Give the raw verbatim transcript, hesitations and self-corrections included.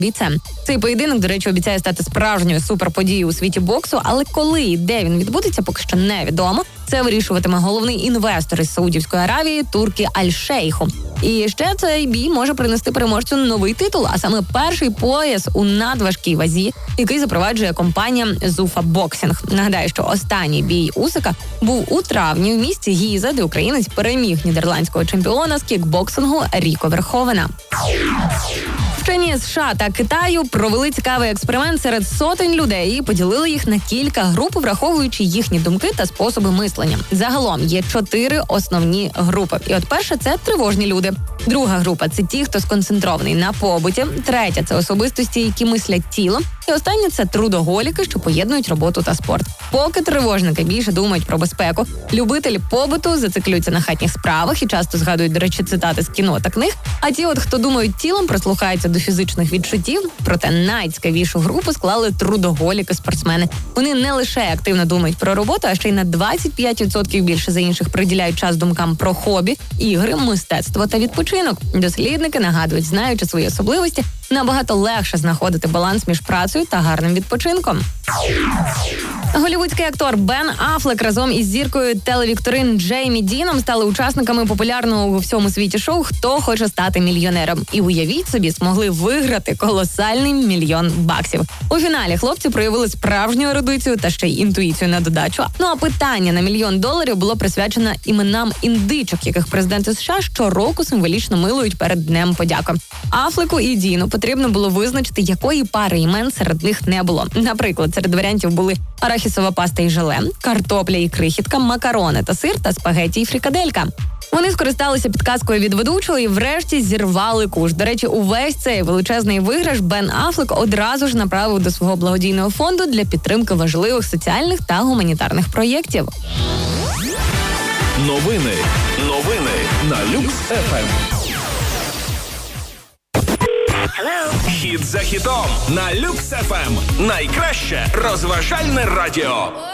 бійцем. Цей поєдинок, до речі, обіцяє стати справжньою суперподією у світі боксу, але коли і де він відбудеться, поки що невідомо. Це вирішуватиме головний інвестор із Саудівської Аравії Туркі Аль-Шейху. І ще цей бій може принести переможцю новий титул, а саме перший пояс у надважкій вазі, який запроваджує компанія Zuffa Boxing. Нагадаю, що останній бій Усика був у травні в місті Гіза, де українець переміг нідерландського чемпіона з кікбоксингу Ріко Верховена. Вчені США та Китаю провели цікавий експеримент серед сотень людей і поділили їх на кілька груп, враховуючи їхні думки та способи мислення. Загалом є чотири основні групи. І от перша – це тривожні люди. Друга група – це ті, хто сконцентрований на побуті. Третя – це особистості, які мислять тілом. І остання – це трудоголіки, що поєднують роботу та спорт. Поки тривожники більше думають про безпеку, любителі побуту зациклюються на хатніх справах і часто згадують, до речі, цитати з кіно та книг. А ті, от хто думають тілом, прислухаються до фізичних відчуттів. Проте найцікавішу групу склали трудоголіки-спортсмени. Вони не лише активно думають про роботу, а ще й на двадцять п'ять відсотків більше за інших приділяють час думкам про хобі, ігри, мистецтво та відпочинок. Дослідники нагадують, знаючи свої особливості, набагато легше знаходити баланс між працею та гарним відпочинком. Голлівудський актор Бен Аффлек разом із зіркою телевікторин Джеймі Діном стали учасниками популярного у всьому світі шоу «Хто хоче стати мільйонером». І уявіть собі, змогли виграти колосальний мільйон баксів. У фіналі хлопці проявили справжню ерудицію та ще й інтуїцію на додачу. Ну а питання на мільйон доларів було присвячено іменам індичок, яких президенти США щороку символічно милують перед Днем подяки. Аффлеку і Діну потрібно було визначити, якої пари імен серед них не було. Наприклад, серед варіантів були арахісова паста і желе, картопля і крихітка, макарони та сир та спагеті і фрикаделька. Вони скористалися підказкою від ведучого і врешті зірвали куш. До речі, увесь цей величезний виграш Бен Аффлек одразу ж направив до свого благодійного фонду для підтримки важливих соціальних та гуманітарних проєктів. Новини. Новини на Люкс еф ем. Хіт за хітом на Люкс еф ем. Найкраще розважальне радіо.